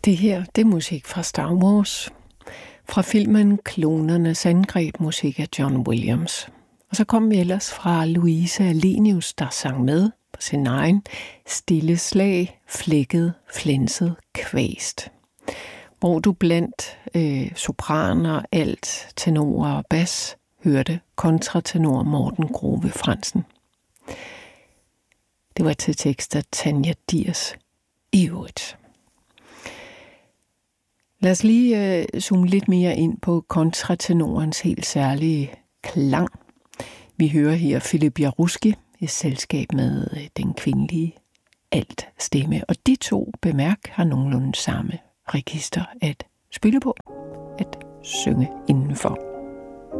Det her, det er musik fra Star Wars. Fra filmen Klonernes angreb, musik af John Williams. Og så kom vi ellers fra Louise Alenius, der sang med på sin egen Stille slag, flækket, flænset, kvæst. Hvor du blandt sopraner, alt, tenorer og bas hørte kontratenor Morten Grove Fransen. Det var til tekst af Tanja Diers i øvrigt. Lad os lige zoome lidt mere ind på kontratenorens helt særlige klang. Vi hører her Philip Jaruski i selskab med den kvindelige alt-stemme. Og de to, bemærk, har nogenlunde samme register at spille på, at synge indenfor.